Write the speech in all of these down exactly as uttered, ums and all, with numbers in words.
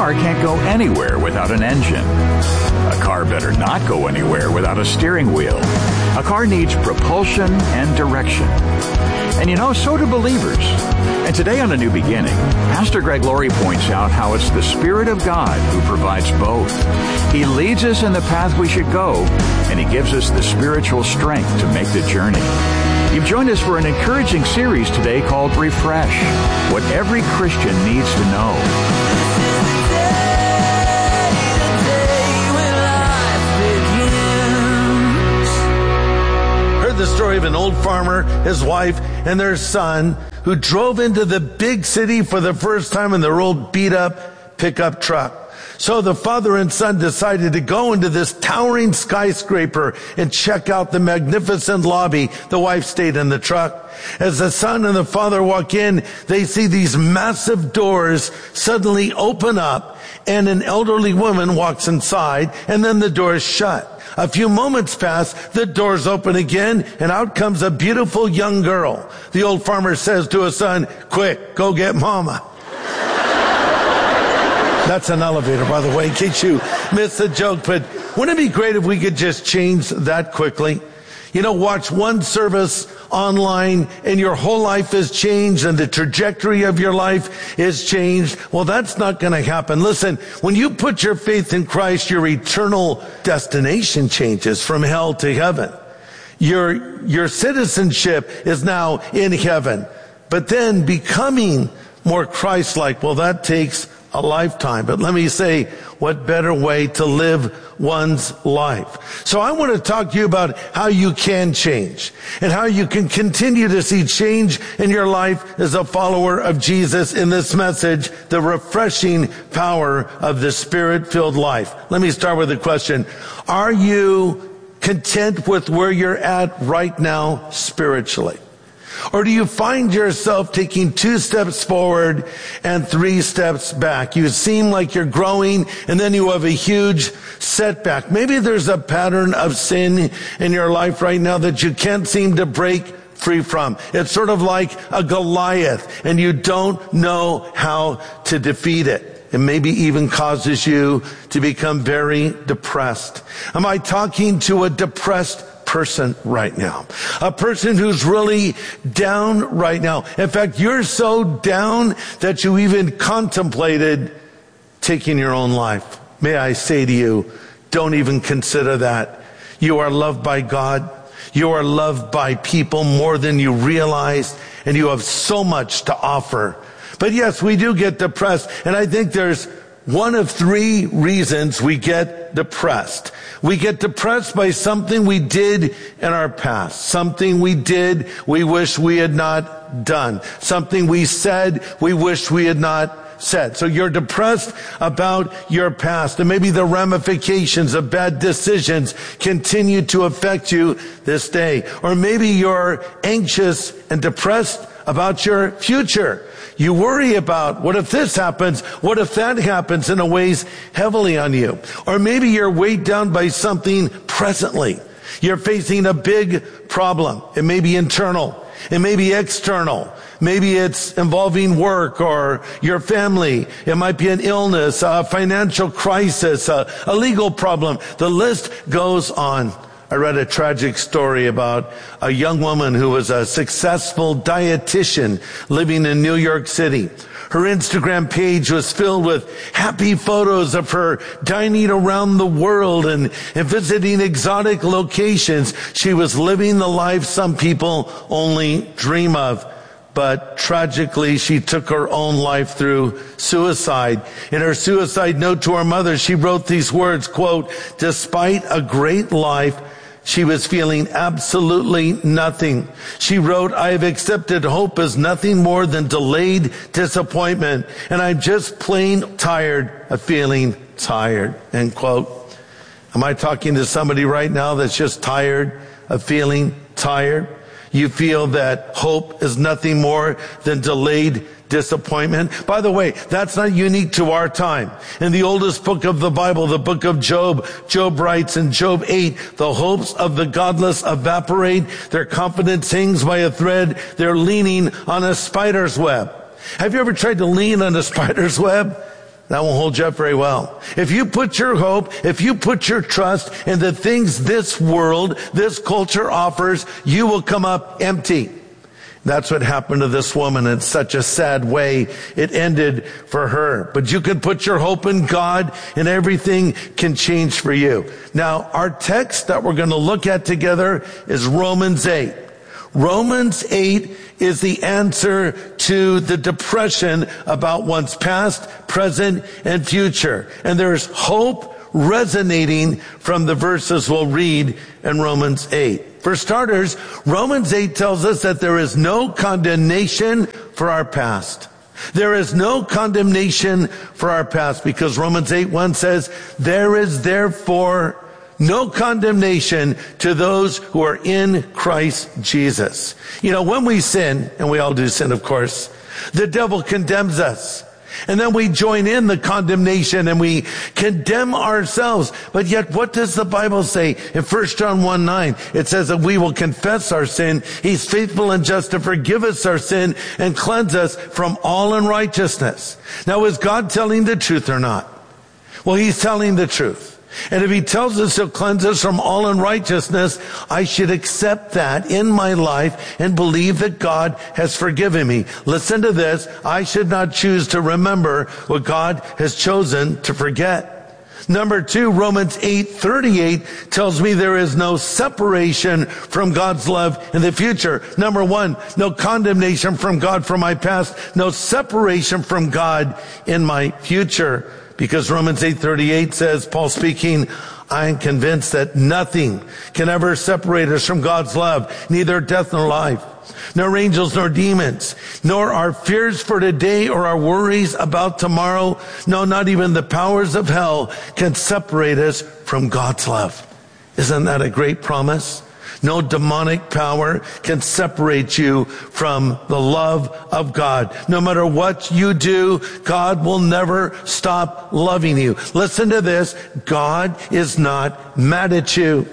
car can't go anywhere without an engine. A car better not go anywhere without a steering wheel. A car needs propulsion and direction. And you know, so do believers. And today on A New Beginning, Pastor Greg Laurie points out how it's the Spirit of God who provides both. He leads us in the path we should go, and He gives us the spiritual strength to make the journey. You've joined us for an encouraging series today called Refresh, what every Christian needs to know. The story of an old farmer, his wife, and their son who drove into the big city for the first time in their old beat-up pickup truck. So the father and son decided to go into this towering skyscraper and check out the magnificent lobby. The wife stayed in the truck. As the son and the father walk in, they see these massive doors suddenly open up, and an elderly woman walks inside, and then the doors shut. A few moments pass, the doors open again, and out comes a beautiful young girl. The old farmer says to his son, "Quick, go get mama." That's an elevator, by the way, in case you missed the joke. But wouldn't it be great if we could just change that quickly? You know, watch one service online and your whole life is changed and the trajectory of your life is changed. Well, that's not going to happen. Listen, when you put your faith in Christ, your eternal destination changes from hell to heaven. Your, your citizenship is now in heaven. But then becoming more Christ-like, well, that takes a lifetime. But let me say, what better way to live one's life? So I want to talk to you about how you can change and how you can continue to see change in your life as a follower of Jesus in this message, the refreshing power of the Spirit-filled life. Let me start with a question. Are you content with where you're at right now spiritually? Or do you find yourself taking two steps forward and three steps back? You seem like you're growing and then you have a huge setback. Maybe there's a pattern of sin in your life right now that you can't seem to break free from. It's sort of like a Goliath and you don't know how to defeat it. It maybe even causes you to become very depressed. Am I talking to a depressed person right now? A person who's really down right now. In fact, you're so down that you even contemplated taking your own life. May I say to you, don't even consider that. You are loved by God. You are loved by people more than you realize, and you have so much to offer. But yes, we do get depressed, and I think there's one of three reasons we get depressed. We get depressed by something we did in our past, something we did we wish we had not done, something we said we wish we had not said. So you're depressed about your past, and maybe the ramifications of bad decisions continue to affect you this day. Or maybe you're anxious and depressed about your future. You worry about, what if this happens? What if that happens? And it weighs heavily on you. Or maybe you're weighed down by something presently. You're facing a big problem. It may be internal. It may be external. Maybe it's involving work or your family. It might be an illness, a financial crisis, a, a legal problem. The list goes on. I read a tragic story about a young woman who was a successful dietitian living in New York City. Her Instagram page was filled with happy photos of her dining around the world and, and visiting exotic locations. She was living the life some people only dream of. But tragically, she took her own life through suicide. In her suicide note to her mother, she wrote these words, quote, "Despite a great life, she was feeling absolutely nothing." She wrote, "I have accepted hope as nothing more than delayed disappointment, and I'm just plain tired of feeling tired," end quote. Am I talking to somebody right now that's just tired of feeling tired? You feel that hope is nothing more than delayed disappointment. By the way, that's not unique to our time. In the oldest book of the Bible, the book of Job, Job writes in Job eight, "The hopes of the godless evaporate. Their confidence hangs by a thread. They're leaning on a spider's web." Have you ever tried to lean on a spider's web? that won't hold you up very well. If you put your hope, if you put your trust in the things this world, this culture offers, you will come up empty. That's what happened to this woman in such a sad way. It ended for her. But you can put your hope in God and everything can change for you. Now, our text that we're going to look at together is Romans eight. Romans eight is the answer to the depression about one's past, present, and future. And there's hope resonating from the verses we'll read in Romans eight. For starters, Romans eight tells us that there is no condemnation for our past. There is no condemnation for our past because Romans eight one says, there is therefore no condemnation to those who are in Christ Jesus. You know, when we sin, and we all do sin, of course, the devil condemns us. And then we join in the condemnation and we condemn ourselves. But yet, what does the Bible say in First John one nine? It says that we will confess our sin. He's faithful and just to forgive us our sin and cleanse us from all unrighteousness. Now, is God telling the truth or not? Well, He's telling the truth. And if He tells us He'll cleanse us from all unrighteousness, I should accept that in my life and believe that God has forgiven me. Listen to this. I should not choose to remember what God has chosen to forget. Number two, Romans eight thirty-eight tells me there is no separation from God's love in the future. Number one, no condemnation from God for my past, no separation from God in my future. Because Romans eight thirty-eight says, Paul speaking, I am convinced that nothing can ever separate us from God's love, neither death nor life, nor angels nor demons, nor our fears for today or our worries about tomorrow. No, not even the powers of hell can separate us from God's love. Isn't that a great promise? No demonic power can separate you from the love of God. No matter what you do, God will never stop loving you. Listen to this. God is not mad at you.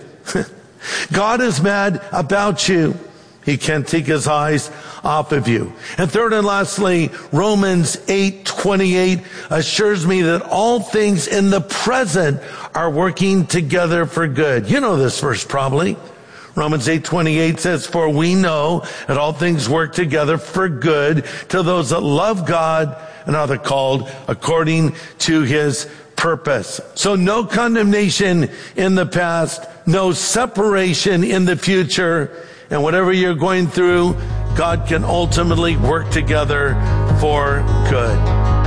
God is mad about you. He can't take His eyes off of you. And third and lastly, Romans eight twenty-eight assures me that all things in the present are working together for good. You know this verse probably. Romans eight twenty-eight says, for we know that all things work together for good to those that love God and are the called according to His purpose. So no condemnation in the past, no separation in the future, and whatever you're going through, God can ultimately work together for good.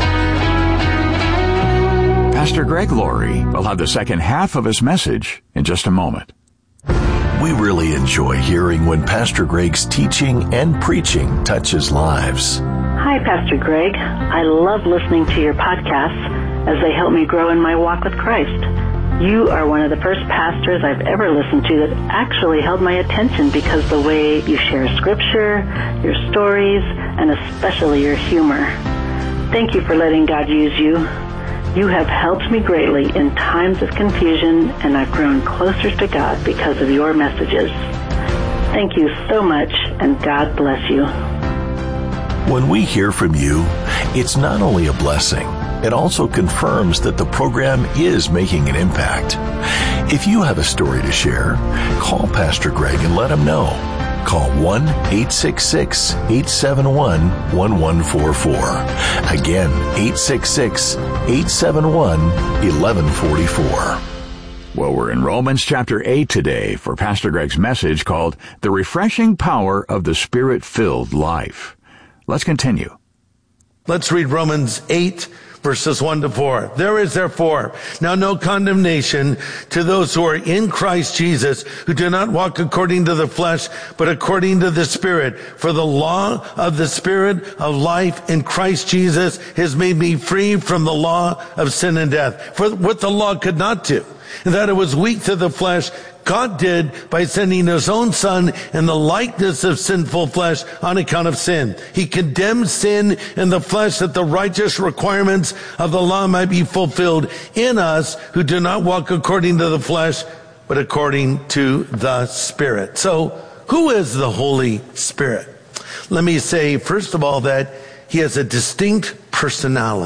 Pastor Greg Laurie will have the second half of his message in just a moment. We really enjoy hearing when Pastor Greg's teaching and preaching touches lives. Hi, Pastor Greg. I love listening to your podcasts as they help me grow in my walk with Christ. You are one of the first pastors I've ever listened to that actually held my attention because the way you share scripture, your stories, and especially your humor. Thank you for letting God use you. You have helped me greatly in times of confusion, and I've grown closer to God because of your messages. Thank you so much, and God bless you. When we hear from you, it's not only a blessing, it also confirms that the program is making an impact. If you have a story to share, call Pastor Greg and let him know. Call one eight six six, eight seven one, one one four four. Again, eight six six, eight seven one, one one four four. Well, we're in Romans chapter eight today for Pastor Greg's message called The Refreshing Power of the Spirit-Filled Life. Let's continue. Let's read Romans eight, verses one to four. There is therefore now no condemnation to those who are in Christ Jesus, who do not walk according to the flesh, but according to the Spirit. For the law of the Spirit of life in Christ Jesus has made me free from the law of sin and death. For what the law could not do, and that it was weak to the flesh, God did by sending His own Son in the likeness of sinful flesh on account of sin. He condemned sin in the flesh that the righteous requirements of the law might be fulfilled in us who do not walk according to the flesh, but according to the Spirit. So, who is the Holy Spirit? Let me say, first of all, that He has a distinct personality.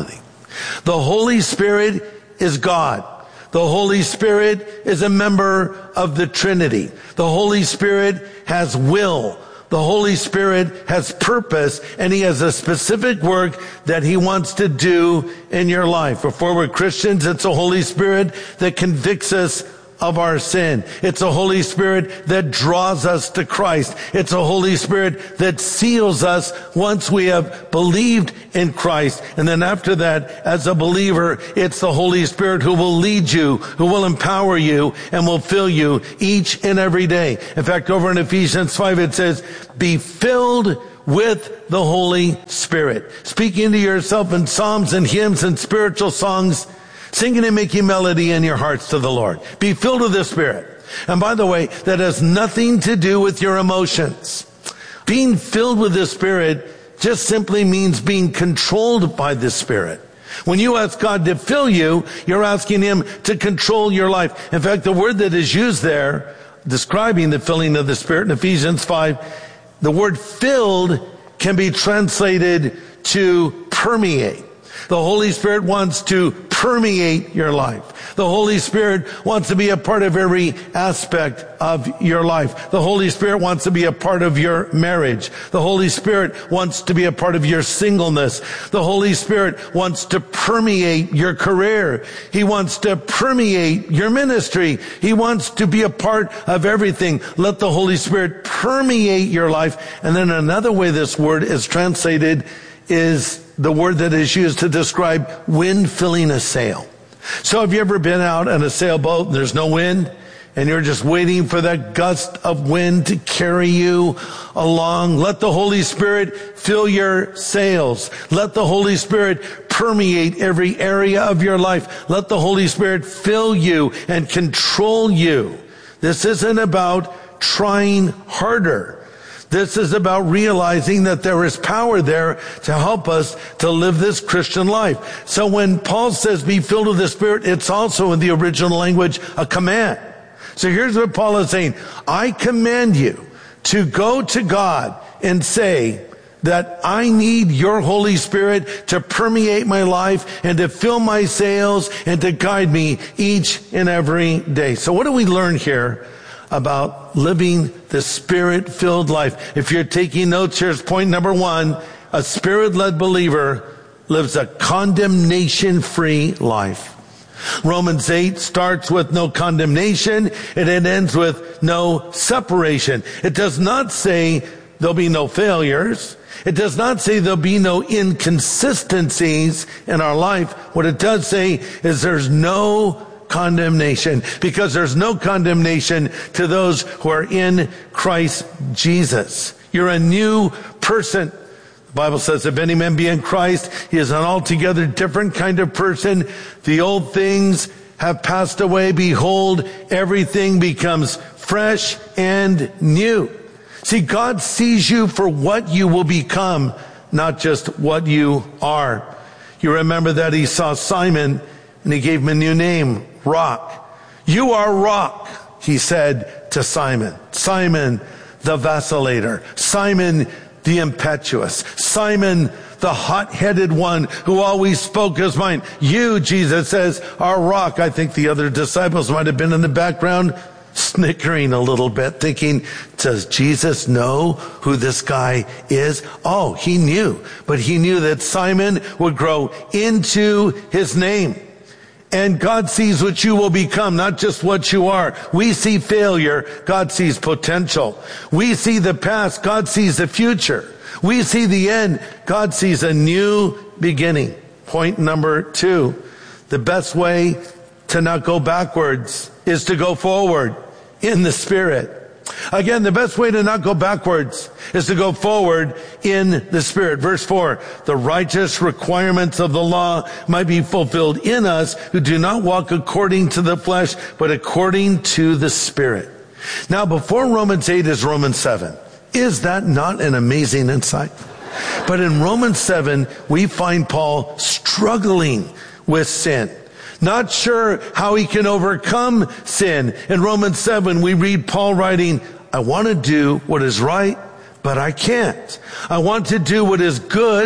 The Holy Spirit is God. The Holy Spirit is a member of the Trinity. The Holy Spirit has will. The Holy Spirit has purpose, and He has a specific work that He wants to do in your life. Before we're Christians, it's the Holy Spirit that convicts us of our sin. It's the Holy Spirit that draws us to Christ. It's the Holy Spirit that seals us once we have believed in Christ. And then after that, as a believer, it's the Holy Spirit who will lead you, who will empower you, and will fill you each and every day. In fact, over in Ephesians five, it says, be filled with the Holy Spirit. Speaking to yourself in psalms and hymns and spiritual songs, singing and making melody in your hearts to the Lord. Be filled with the Spirit. And by the way, that has nothing to do with your emotions. Being filled with the Spirit just simply means being controlled by the Spirit. When you ask God to fill you, you're asking Him to control your life. In fact, the word that is used there, describing the filling of the Spirit in Ephesians five, the word filled can be translated to permeate. The Holy Spirit wants to permeate your life. The Holy Spirit wants to be a part of every aspect of your life. The Holy Spirit wants to be a part of your marriage. The Holy Spirit wants to be a part of your singleness. The Holy Spirit wants to permeate your career. He wants to permeate your ministry. He wants to be a part of everything. Let the Holy Spirit permeate your life. And then another way this word is translated is the word that is used to describe wind filling a sail. So have you ever been out on a sailboat and there's no wind, and you're just waiting for that gust of wind to carry you along? Let the Holy Spirit fill your sails. Let the Holy Spirit permeate every area of your life. Let the Holy Spirit fill you and control you. This isn't about trying harder. This is about realizing that there is power there to help us to live this Christian life. So when Paul says be filled with the Spirit, it's also in the original language a command. So here's what Paul is saying. I command you to go to God and say that I need your Holy Spirit to permeate my life and to fill my sails and to guide me each and every day. So what do we learn here about living the Spirit-filled life? If you're taking notes, here's point number one. A Spirit-led believer lives a condemnation-free life. Romans eight starts with no condemnation, and it ends with no separation. It does not say there'll be no failures. It does not say there'll be no inconsistencies in our life. What it does say is there's no condemnation, because there's no condemnation to those who are in Christ Jesus. You're a new person. The Bible says if any man be in Christ, he is an altogether different kind of person. The old things have passed away. Behold, everything becomes fresh and new. See, God sees you for what you will become, not just what you are. You remember that He saw Simon and He gave him a new name, Rock. You are Rock, He said to Simon. Simon the vacillator. Simon the impetuous. Simon the hot-headed one who always spoke his mind. You, Jesus says, are Rock. I think the other disciples might have been in the background snickering a little bit, thinking, does Jesus know who this guy is? Oh, He knew. But He knew that Simon would grow into His name. And God sees what you will become, not just what you are. We see failure. God sees potential. We see the past. God sees the future. We see the end. God sees a new beginning. Point number two. The best way to not go backwards is to go forward in the Spirit. Again, the best way to not go backwards is to go forward in the Spirit. Verse four, the righteous requirements of the law might be fulfilled in us who do not walk according to the flesh, but according to the Spirit. Now, before Romans eight is Romans seven. Is that not an amazing insight? But in Romans seven, we find Paul struggling with sin. Not sure how he can overcome sin. In Romans seven, we read Paul writing, I want to do what is right, but I can't. I want to do what is good,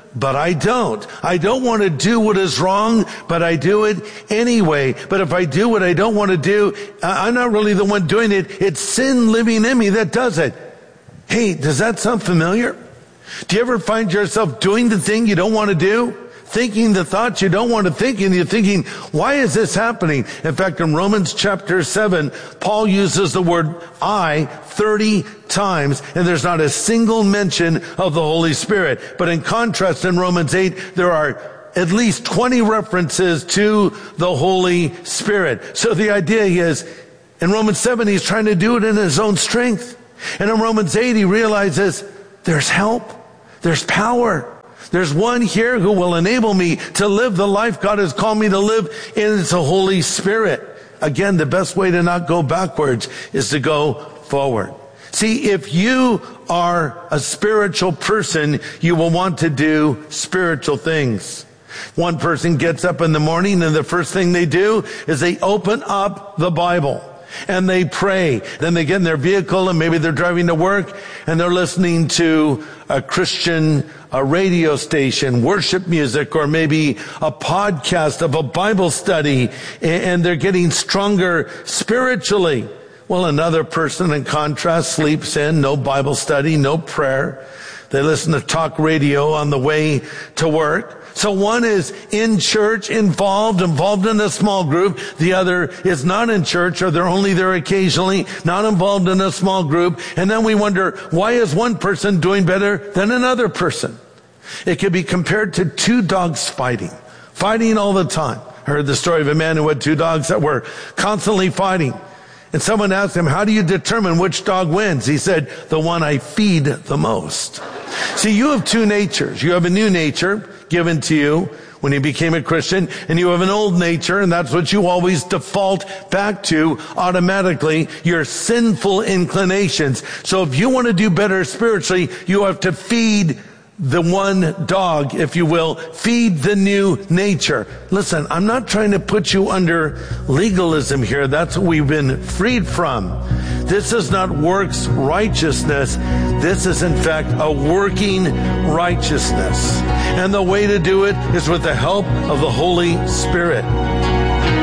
but I don't. I don't want to do what is wrong, but I do it anyway. But if I do what I don't want to do, I'm not really the one doing it. It's sin living in me that does it. Hey, does that sound familiar? Do you ever find yourself doing the thing you don't want to do? Thinking the thoughts you don't want to think, and you're thinking, why is this happening? In fact, in Romans chapter seven, Paul uses the word I thirty times, and there's not a single mention of the Holy Spirit. But in contrast, in Romans eight, there are at least twenty references to the Holy Spirit. So the idea is, in Romans seven, he's trying to do it in his own strength. And in Romans eight, he realizes there's help, there's power. There's one here who will enable me to live the life God has called me to live, and it's the Holy Spirit. Again, the best way to not go backwards is to go forward. See, if you are a spiritual person, you will want to do spiritual things. One person gets up in the morning, and the first thing they do is they open up the Bible. And they pray. Then they get in their vehicle, and maybe they're driving to work, and they're listening to a Christian a radio station, worship music, or maybe a podcast of a Bible study, and they're getting stronger spiritually. Well, another person, in contrast, sleeps in, no Bible study, no prayer. They listen to talk radio on the way to work. So one is in church, involved, involved in a small group. The other is not in church, or they're only there occasionally, not involved in a small group. And then we wonder, why is one person doing better than another person? It could be compared to two dogs fighting, fighting all the time. I heard the story of a man who had two dogs that were constantly fighting. And someone asked him, how do you determine which dog wins? He said, the one I feed the most. See, you have two natures. You have a new nature given to you when you became a Christian, and you have an old nature, and that's what you always default back to automatically, your sinful inclinations. So if you want to do better spiritually, you have to feed the one dog, if you will, feed the new nature. Listen, I'm not trying to put you under legalism here. That's what we've been freed from. This is not works righteousness. This is, in fact, a working righteousness. And the way to do it is with the help of the Holy Spirit.